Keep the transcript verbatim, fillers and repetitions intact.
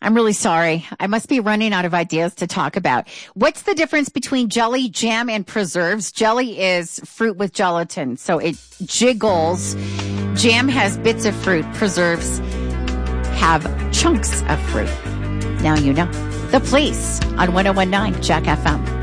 I'm really sorry. I must be running out of ideas to talk about. What's the difference between jelly, jam, and preserves? Jelly is fruit with gelatin, so it jiggles. Jam has bits of fruit. Preserves have chunks of fruit. Now you know. The Police on one oh one nine Jack F M.